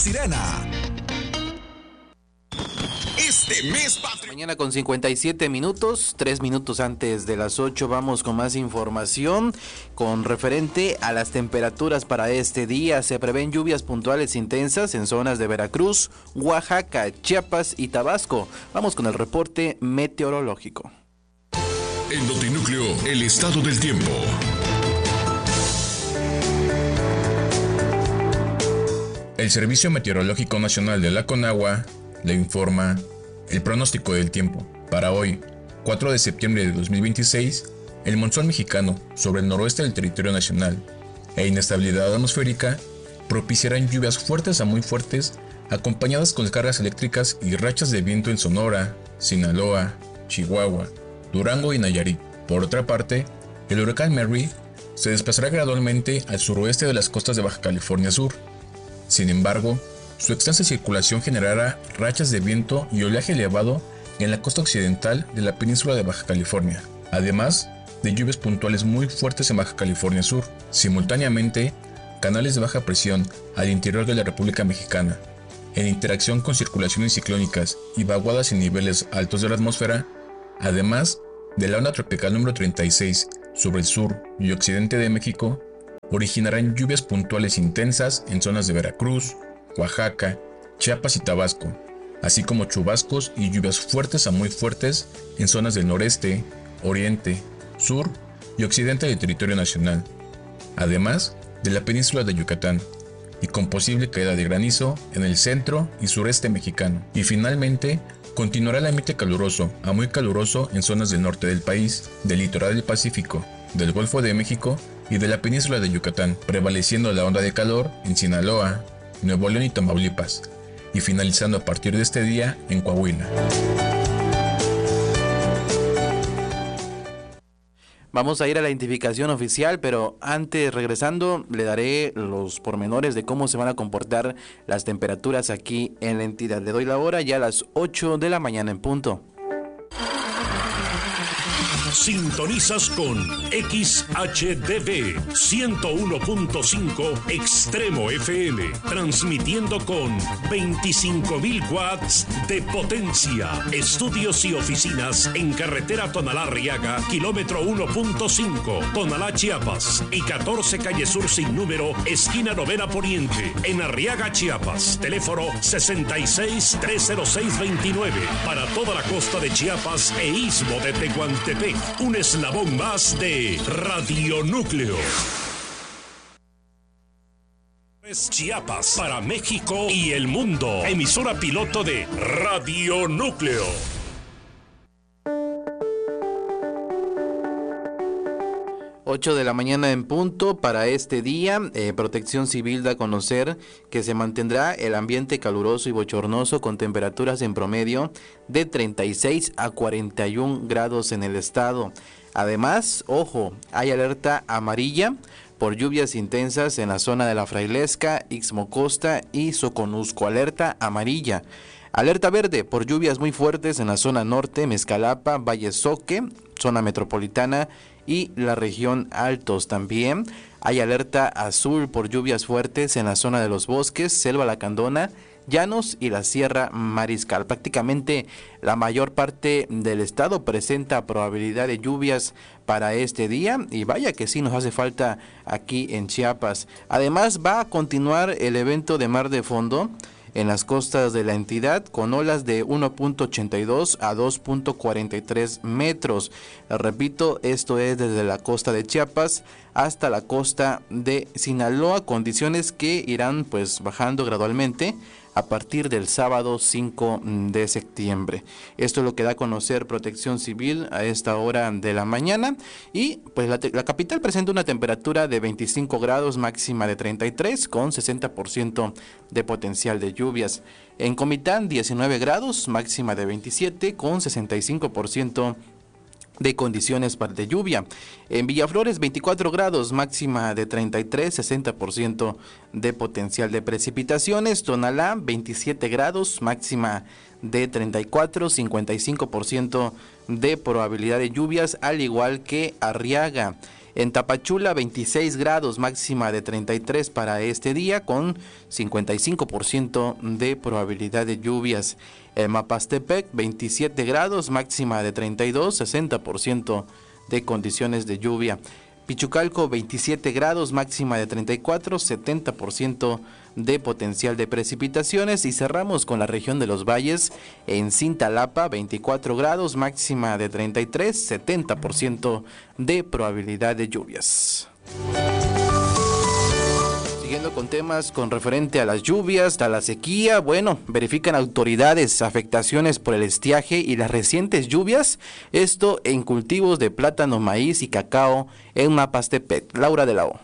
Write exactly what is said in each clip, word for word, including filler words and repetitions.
Sirena. Este mes patrio... Mañana con cincuenta y siete minutos, tres minutos antes de las ocho, vamos con más información con referente a las temperaturas para este día. Se prevén lluvias puntuales intensas en zonas de Veracruz, Oaxaca, Chiapas y Tabasco. Vamos con el reporte meteorológico. En Notinúcleo, el estado del tiempo. El Servicio Meteorológico Nacional de la Conagua le informa el pronóstico del tiempo. Para hoy, cuatro de septiembre de dos mil veintiséis, el monzón mexicano sobre el noroeste del territorio nacional e inestabilidad atmosférica propiciarán lluvias fuertes a muy fuertes, acompañadas con descargas eléctricas y rachas de viento en Sonora, Sinaloa, Chihuahua, Durango y Nayarit. Por otra parte, el huracán Mary se desplazará gradualmente al suroeste de las costas de Baja California Sur. Sin embargo, su extensa circulación generará rachas de viento y oleaje elevado en la costa occidental de la península de Baja California, además de lluvias puntuales muy fuertes en Baja California Sur. Simultáneamente, canales de baja presión al interior de la República Mexicana, en interacción con circulaciones ciclónicas y vaguadas en niveles altos de la atmósfera, además de la onda tropical número treinta y seis sobre el sur y occidente de México, originarán lluvias puntuales intensas en zonas de Veracruz, Oaxaca, Chiapas y Tabasco, así como chubascos y lluvias fuertes a muy fuertes en zonas del noreste, oriente, sur y occidente del territorio nacional, además de la península de Yucatán, y con posible caída de granizo en el centro y sureste mexicano. Y finalmente, continuará el ambiente caluroso a muy caluroso en zonas del norte del país, del litoral del Pacífico, del Golfo de México y de la península de Yucatán, prevaleciendo la onda de calor en Sinaloa, Nuevo León y Tamaulipas, y finalizando a partir de este día en Coahuila. Vamos a ir a la identificación oficial, pero antes, regresando, le daré los pormenores de cómo se van a comportar las temperaturas aquí en la entidad. Le doy la hora ya a las ocho de la mañana en punto. Sintonizas con X H D V ciento uno punto cinco Extremo F M, transmitiendo con veinticinco mil watts de potencia. Estudios y oficinas en carretera Tonalá-Arriaga, kilómetro uno punto cinco, Tonalá, Chiapas, y catorce calle Sur sin número, esquina Novena Poniente, en Arriaga, Chiapas. Teléfono sesenta y seis, trescientos seis veintinueve, para toda la costa de Chiapas e istmo de Tehuantepec. Un eslabón más de Radio Núcleo. Es Chiapas para México y el mundo. Emisora piloto de Radio Núcleo. ocho de la mañana en punto para este día. eh, Protección Civil da a conocer que se mantendrá el ambiente caluroso y bochornoso con temperaturas en promedio de treinta y seis a cuarenta y uno grados en el estado. Además, ojo, hay alerta amarilla por lluvias intensas en la zona de La Frailesca, Ixmocosta y Soconusco. Alerta amarilla. Alerta verde por lluvias muy fuertes en la zona norte, Mezcalapa, Valle Soque, zona metropolitana y la región Altos. También hay alerta azul por lluvias fuertes en la zona de Los Bosques, Selva Lacandona, Llanos y la Sierra Mariscal. Prácticamente la mayor parte del estado presenta probabilidad de lluvias para este día, y vaya que sí nos hace falta aquí en Chiapas. Además, va a continuar el evento de mar de fondo en las costas de la entidad con olas de uno punto ochenta y dos a dos punto cuarenta y tres metros. Repito, esto es desde la costa de Chiapas hasta la costa de Sinaloa, condiciones que irán pues bajando gradualmente a partir del sábado cinco de septiembre. Esto es lo que da a conocer Protección Civil a esta hora de la mañana. Y pues la, la capital presenta una temperatura de veinticinco grados, máxima de treinta y tres, con sesenta por ciento de potencial de lluvias. En Comitán, diecinueve grados, máxima de veintisiete, con sesenta y cinco por ciento de condiciones para de lluvia. En Villaflores, veinticuatro grados, máxima de treinta y tres, sesenta por ciento de potencial de precipitaciones. Tonalá, veintisiete grados, máxima de treinta y cuatro, cincuenta y cinco por ciento de probabilidad de lluvias, al igual que Arriaga. En Tapachula, veintiséis grados, máxima de treinta y tres para este día, con cincuenta y cinco por ciento de probabilidad de lluvias. En Mapastepec, veintisiete grados, máxima de treinta y dos, sesenta por ciento de condiciones de lluvia. Pichucalco, veintisiete grados, máxima de treinta y cuatro, setenta por ciento de potencial de precipitaciones. Y cerramos con la región de los valles. En Cintalapa, veinticuatro grados, máxima de treinta y tres, setenta por ciento de probabilidad de lluvias. Siguiendo con temas con referente a las lluvias, a la sequía, bueno, verifican autoridades afectaciones por el estiaje y las recientes lluvias, esto en cultivos de plátano, maíz y cacao en Mapastepec. Laura de la O.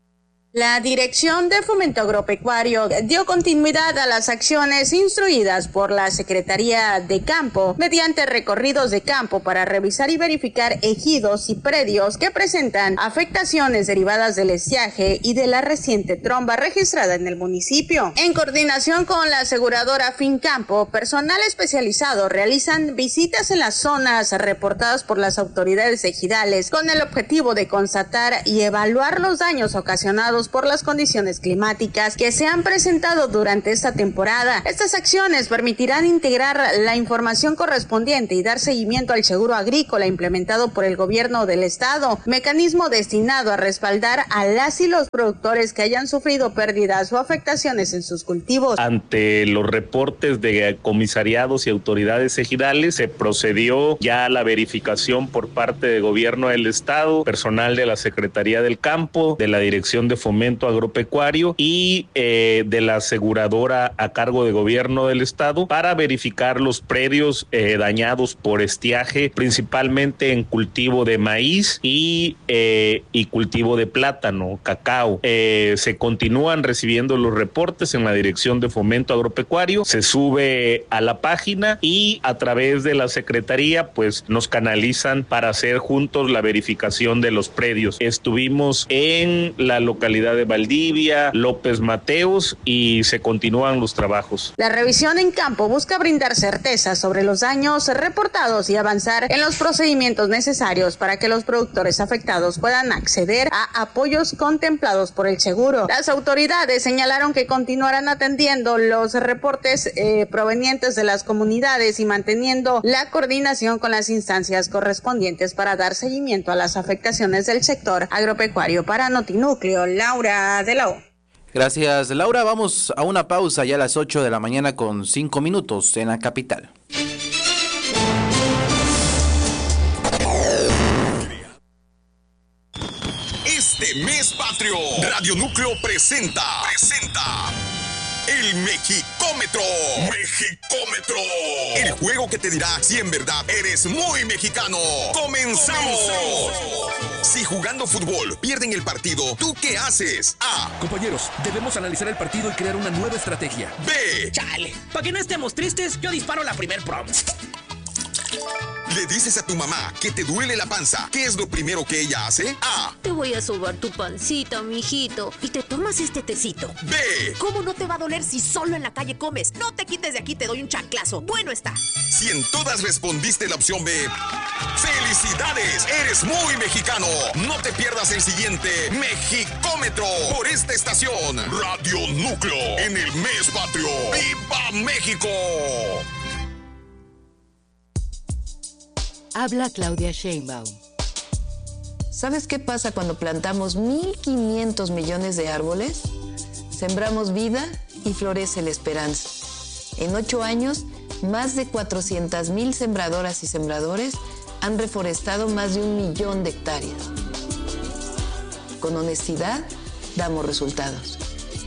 La Dirección de Fomento Agropecuario dio continuidad a las acciones instruidas por la Secretaría de Campo mediante recorridos de campo para revisar y verificar ejidos y predios que presentan afectaciones derivadas del estiaje y de la reciente tromba registrada en el municipio. En coordinación con la aseguradora Fincampo, personal especializado realizan visitas en las zonas reportadas por las autoridades ejidales con el objetivo de constatar y evaluar los daños ocasionados por las condiciones climáticas que se han presentado durante esta temporada. Estas acciones permitirán integrar la información correspondiente y dar seguimiento al seguro agrícola implementado por el gobierno del estado, mecanismo destinado a respaldar a las y los productores que hayan sufrido pérdidas o afectaciones en sus cultivos. Ante los reportes de comisariados y autoridades ejidales, se procedió ya a la verificación por parte del gobierno del estado, personal de la Secretaría del Campo, de la Dirección de Fomento Agropecuario y eh, de la aseguradora a cargo de gobierno del estado para verificar los predios eh, dañados por estiaje, principalmente en cultivo de maíz y, eh, y cultivo de plátano, cacao. Eh, se continúan recibiendo los reportes en la Dirección de Fomento Agropecuario, se sube a la página y a través de la Secretaría pues nos canalizan para hacer juntos la verificación de los predios. Estuvimos en la localidad de Valdivia, López Mateos y se continúan los trabajos. La revisión en campo busca brindar certeza sobre los daños reportados y avanzar en los procedimientos necesarios para que los productores afectados puedan acceder a apoyos contemplados por el seguro. Las autoridades señalaron que continuarán atendiendo los reportes eh, provenientes de las comunidades y manteniendo la coordinación con las instancias correspondientes para dar seguimiento a las afectaciones del sector agropecuario. Para Notinúcleo, Laura de la O. Gracias, Laura. Vamos a una pausa ya a las ocho de la mañana con cinco minutos en la capital. Este mes patrio, Radio Núcleo presenta, presenta el Mexicómetro. Mexicómetro. El juego que te dirá si en verdad eres muy mexicano. ¡Comenzamos! Si jugando fútbol pierden el partido, ¿tú qué haces? A. Compañeros, debemos analizar el partido y crear una nueva estrategia. B. Chale, para que no estemos tristes, yo disparo la primer promo. Le dices a tu mamá que te duele la panza. ¿Qué es lo primero que ella hace? A. Te voy a sobar tu pancita, mijito, y te tomas este tecito. B. ¿Cómo no te va a doler si solo en la calle comes? No te quites de aquí, te doy un chanclazo. Bueno está. Si en todas respondiste la opción B, ¡felicidades! Eres muy mexicano. No te pierdas el siguiente Mexicómetro por esta estación. Radio Núcleo en el mes patrio. ¡Viva México! Habla Claudia Sheinbaum. ¿Sabes qué pasa cuando plantamos mil quinientos millones de árboles? Sembramos vida y florece la esperanza. En ocho años, más de cuatrocientas mil sembradoras y sembradores han reforestado más de un millón de hectáreas. Con honestidad, damos resultados.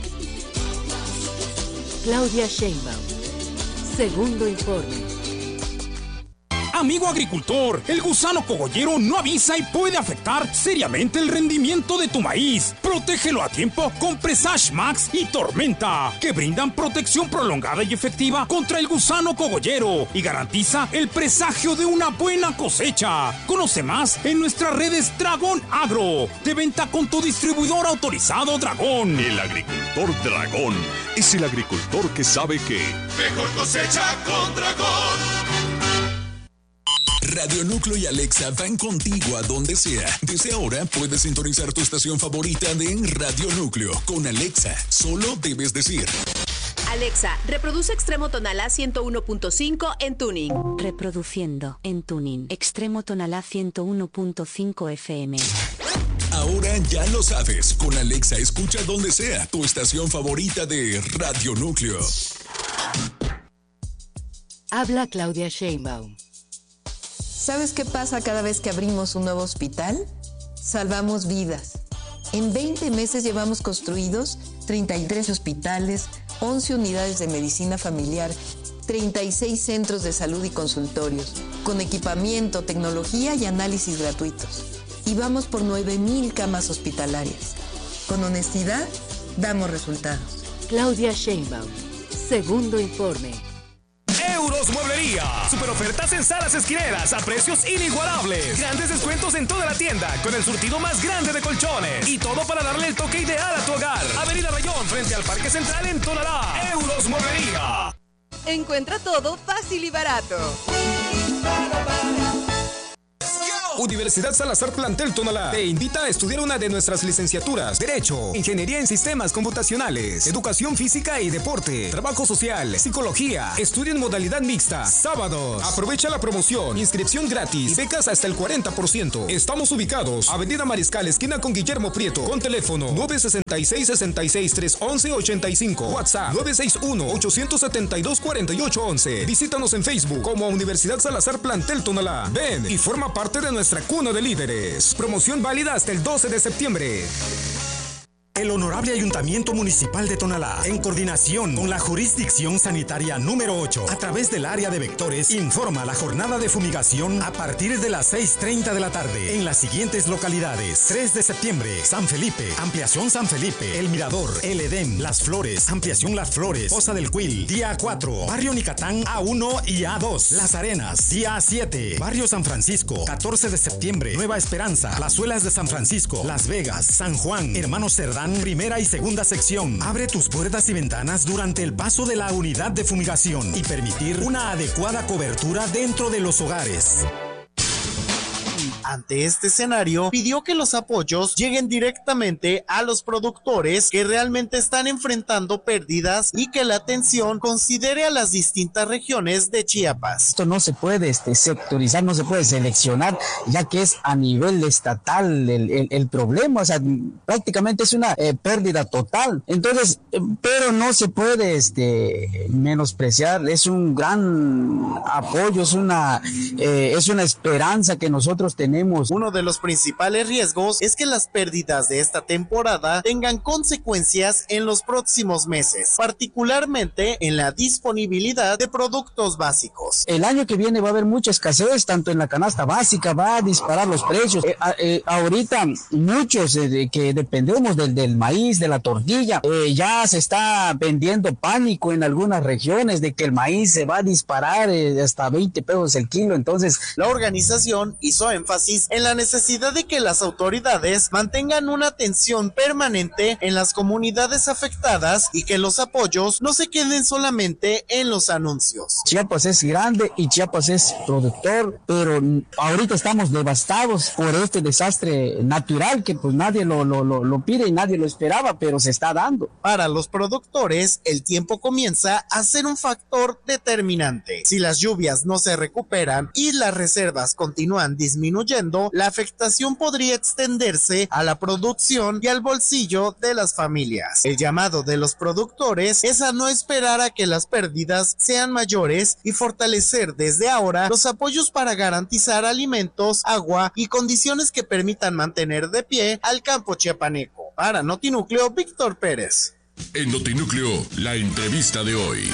Claudia Sheinbaum. Segundo informe. Amigo agricultor, el gusano cogollero no avisa y puede afectar seriamente el rendimiento de tu maíz. Protégelo a tiempo con Presage Max y Tormenta, que brindan protección prolongada y efectiva contra el gusano cogollero y garantiza el presagio de una buena cosecha. Conoce más en nuestras redes Dragón Agro, de venta con tu distribuidor autorizado Dragón. El agricultor Dragón es el agricultor que sabe que mejor cosecha con Dragón. Radio Núcleo y Alexa van contigo a donde sea. Desde ahora puedes sintonizar tu estación favorita de Radio Núcleo. Con Alexa, solo debes decir: Alexa, reproduce Extremo Tonalá ciento uno punto cinco en tuning. Reproduciendo en tuning. Extremo Tonalá ciento uno punto cinco F M. Ahora ya lo sabes. Con Alexa escucha donde sea tu estación favorita de Radio Núcleo. Habla Claudia Sheinbaum. ¿Sabes qué pasa cada vez que abrimos un nuevo hospital? Salvamos vidas. En veinte meses llevamos construidos treinta y tres hospitales, once unidades de medicina familiar, treinta y seis centros de salud y consultorios, con equipamiento, tecnología y análisis gratuitos. Y vamos por nueve mil camas hospitalarias. Con honestidad, damos resultados. Claudia Sheinbaum. Segundo informe. Euros Mueblería. Super ofertas en salas esquineras a precios inigualables. Grandes descuentos en toda la tienda con el surtido más grande de colchones. Y todo para darle el toque ideal a tu hogar. Avenida Rayón frente al Parque Central en Tonalá. Euros Mueblería. Encuentra todo fácil y barato. Universidad Salazar Plantel Tonalá te invita a estudiar una de nuestras licenciaturas: Derecho, Ingeniería en Sistemas Computacionales, Educación Física y Deporte, Trabajo Social, Psicología. Estudia en modalidad mixta. Sábados. Aprovecha la promoción, inscripción gratis y becas hasta el cuarenta por ciento. Estamos ubicados Avenida Mariscal, esquina con Guillermo Prieto, con teléfono nueve seis seis, seis seis tres, once ochenta y cinco, WhatsApp nueve seis uno, ocho siete dos, cuatro ocho once. Visítanos en Facebook como Universidad Salazar Plantel Tonalá. Ven y forma parte de nuestra Nuestra cuna de líderes. Promoción válida hasta el doce de septiembre. El Honorable Ayuntamiento Municipal de Tonalá, en coordinación con la Jurisdicción Sanitaria número ocho, a través del área de vectores, informa la jornada de fumigación a partir de las seis treinta de la tarde en las siguientes localidades: tres de septiembre, San Felipe, Ampliación San Felipe, El Mirador, El Edén, Las Flores, Ampliación Las Flores, Poza del Cuil, día cuatro, Barrio Nicatán A uno y A dos, Las Arenas, día siete, Barrio San Francisco, catorce de septiembre, Nueva Esperanza, Plazuelas de San Francisco, Las Vegas, San Juan, Hermanos Cerdán, primera y segunda sección. Abre tus puertas y ventanas durante el paso de la unidad de fumigación y permitir una adecuada cobertura dentro de los hogares. Ante este escenario, pidió que los apoyos lleguen directamente a los productores que realmente están enfrentando pérdidas y que la atención considere a las distintas regiones de Chiapas. Esto no se puede este, sectorizar, no se puede seleccionar, ya que es a nivel estatal el, el, el problema, o sea, prácticamente es una eh, pérdida total. Entonces, eh, pero no se puede este, menospreciar, es un gran apoyo, es una, eh, es una esperanza que nosotros tenemos. Uno de los principales riesgos es que las pérdidas de esta temporada tengan consecuencias en los próximos meses, particularmente en la disponibilidad de productos básicos. El año que viene va a haber mucha escasez, tanto en la canasta básica, va a disparar los precios. Eh, eh, ahorita muchos eh, de que dependemos del, del maíz, de la tortilla, eh, ya se está vendiendo pánico en algunas regiones de que el maíz se va a disparar eh, hasta veinte pesos el kilo. Entonces, la organización hizo énfasis en la necesidad de que las autoridades mantengan una atención permanente en las comunidades afectadas y que los apoyos no se queden solamente en los anuncios. Chiapas es grande y Chiapas es productor, pero ahorita estamos devastados por este desastre natural que pues nadie lo, lo, lo, lo pide y nadie lo esperaba, pero se está dando. Para los productores, el tiempo comienza a ser un factor determinante. Si las lluvias no se recuperan y las reservas continúan disminuyendo, la afectación podría extenderse a la producción y al bolsillo de las familias. El llamado de los productores es a no esperar a que las pérdidas sean mayores y fortalecer desde ahora los apoyos para garantizar alimentos, agua y condiciones que permitan mantener de pie al campo chiapaneco. Para Notinúcleo, Víctor Pérez. En Notinúcleo, la entrevista de hoy.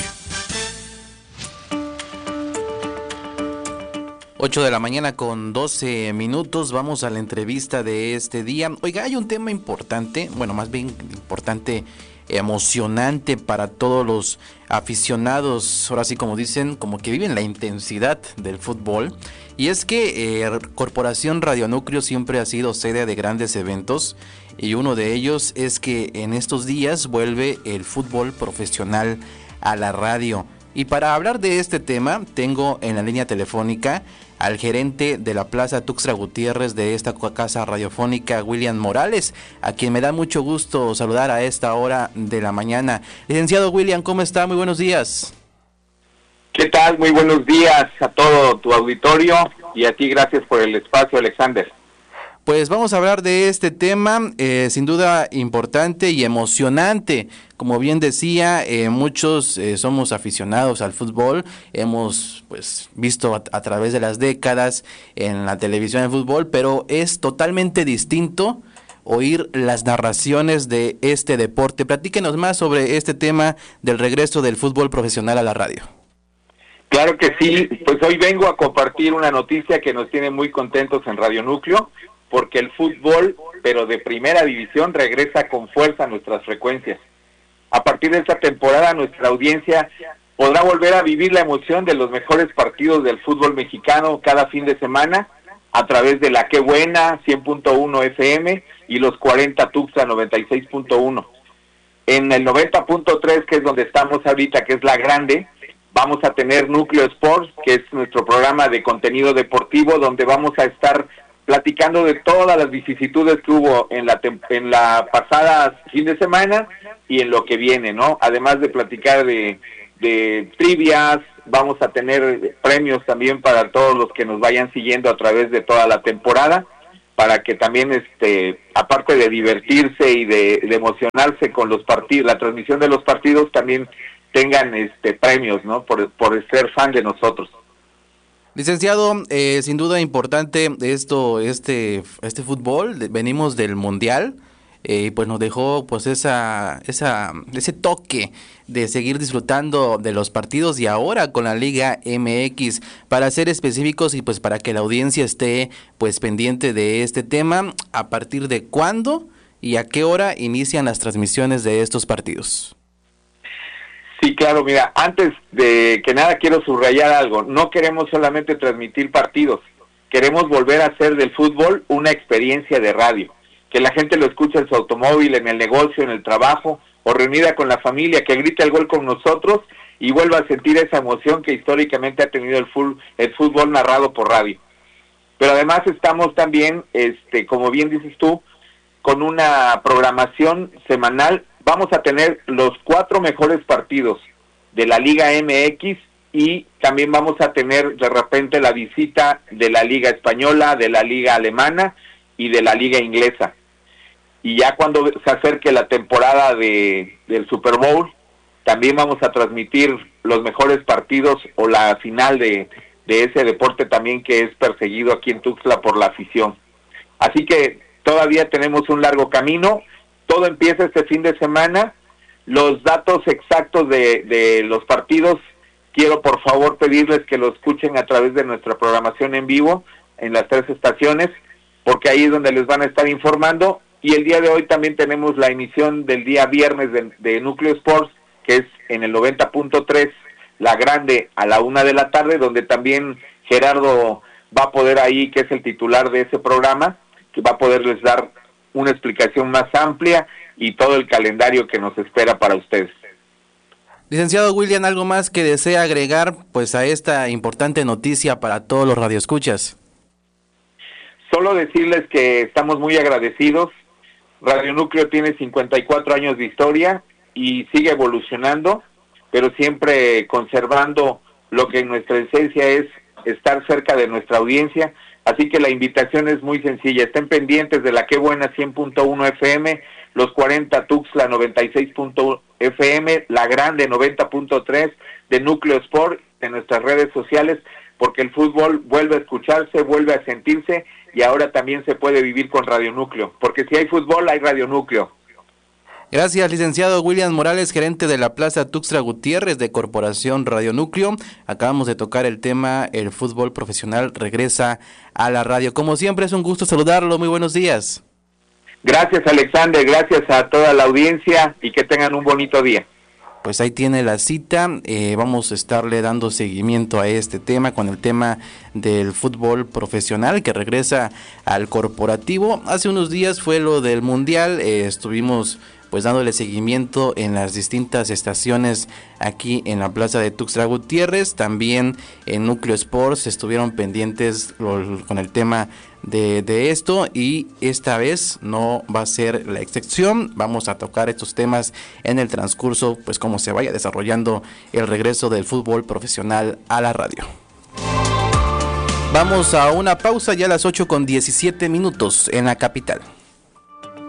ocho de la mañana con doce minutos, vamos a la entrevista de este día. Oiga, hay un tema importante, bueno, más bien importante, emocionante para todos los aficionados, ahora sí como dicen, como que viven la intensidad del fútbol. Y es que eh, Corporación Radio Núcleo siempre ha sido sede de grandes eventos y uno de ellos es que en estos días vuelve el fútbol profesional a la radio. Y para hablar de este tema, tengo en la línea telefónica al gerente de la Plaza Tuxtla Gutiérrez de esta casa radiofónica, William Morales, a quien me da mucho gusto saludar a esta hora de la mañana. Licenciado William, ¿cómo está? Muy buenos días. ¿Qué tal? Muy buenos días a todo tu auditorio y a ti, gracias por el espacio, Alexander. Pues vamos a hablar de este tema, eh, sin duda importante y emocionante. Como bien decía, eh, muchos eh, somos aficionados al fútbol, hemos pues visto a, a través de las décadas en la televisión el fútbol, pero es totalmente distinto oír las narraciones de este deporte. Platíquenos más sobre este tema del regreso del fútbol profesional a la radio. Claro que sí, pues hoy vengo a compartir una noticia que nos tiene muy contentos en Radio Núcleo, porque el fútbol, pero de primera división, regresa con fuerza a nuestras frecuencias. A partir de esta temporada, nuestra audiencia podrá volver a vivir la emoción de los mejores partidos del fútbol mexicano cada fin de semana, a través de la Qué Buena, cien punto uno F M, y los cuarenta Tuxtla, noventa y seis punto uno. En el noventa punto tres, que es donde estamos ahorita, que es la grande, vamos a tener Núcleo Sports, que es nuestro programa de contenido deportivo, donde vamos a estar platicando de todas las vicisitudes que hubo en la en la pasada fin de semana y en lo que viene, ¿no? Además de platicar de, de trivias, vamos a tener premios también para todos los que nos vayan siguiendo a través de toda la temporada, para que también, este, aparte de divertirse y de, de emocionarse con los partidos, la transmisión de los partidos, también tengan este premios, ¿no? Por, por ser fan de nosotros. Licenciado, eh, sin duda importante esto, este, este fútbol. Venimos del Mundial eh, y pues nos dejó pues esa, esa, ese toque de seguir disfrutando de los partidos, y ahora con la Liga M X, para ser específicos y pues para que la audiencia esté pues pendiente de este tema. ¿A partir de cuándo y a qué hora inician las transmisiones de estos partidos? Sí, claro, mira, antes de que nada quiero subrayar algo. No queremos solamente transmitir partidos, queremos volver a hacer del fútbol una experiencia de radio, que la gente lo escuche en su automóvil, en el negocio, en el trabajo, o reunida con la familia, que grite el gol con nosotros y vuelva a sentir esa emoción que históricamente ha tenido el fútbol, el fútbol narrado por radio. Pero además estamos también, este, como bien dices tú, con una programación semanal. Vamos a tener los cuatro mejores partidos de la Liga M X, y también vamos a tener de repente la visita de la Liga Española, de la Liga Alemana y de la Liga Inglesa. Y ya cuando se acerque la temporada de del Super Bowl, también vamos a transmitir los mejores partidos o la final de, de ese deporte también, que es perseguido aquí en Tuxtla por la afición. Así que todavía tenemos un largo camino. Todo empieza este fin de semana. Los datos exactos de, de los partidos, quiero por favor pedirles que lo escuchen a través de nuestra programación en vivo en las tres estaciones, porque ahí es donde les van a estar informando. Y el día de hoy también tenemos la emisión del día viernes de, de Núcleo Sports, que es en el noventa punto tres, la grande, a la una de la tarde, donde también Gerardo va a poder ahí, que es el titular de ese programa, que va a poderles dar una explicación más amplia y todo el calendario que nos espera para ustedes. Licenciado William, ¿algo más que desea agregar pues a esta importante noticia para todos los radioescuchas? Solo decirles que estamos muy agradecidos. Radio Núcleo tiene cincuenta y cuatro años de historia y sigue evolucionando, pero siempre conservando lo que en nuestra esencia es estar cerca de nuestra audiencia. Así que la invitación es muy sencilla. Estén pendientes de la Qué Buena cien punto uno F M, los cuarenta Tuxtla noventa y seis punto uno F M, la grande noventa punto tres de Núcleo Sport, de nuestras redes sociales, porque el fútbol vuelve a escucharse, vuelve a sentirse, y ahora también se puede vivir con Radio Núcleo, porque si hay fútbol hay Radio Núcleo. Gracias, licenciado William Morales, gerente de la Plaza Tuxtla Gutiérrez de Corporación Radio Núcleo. Acabamos de tocar el tema, el fútbol profesional regresa a la radio. Como siempre, es un gusto saludarlo. Muy buenos días. Gracias, Alexander, gracias a toda la audiencia y que tengan un bonito día. Pues ahí tiene la cita, eh, vamos a estarle dando seguimiento a este tema, con el tema del fútbol profesional que regresa al corporativo. Hace unos días fue lo del Mundial, eh, estuvimos pues dándole seguimiento en las distintas estaciones aquí en la plaza de Tuxtla Gutiérrez. También en Núcleo Sports estuvieron pendientes con el tema de, de esto, y esta vez no va a ser la excepción. Vamos a tocar estos temas en el transcurso, pues cómo se vaya desarrollando el regreso del fútbol profesional a la radio. Vamos a una pausa ya a las ocho con diecisiete minutos en la capital.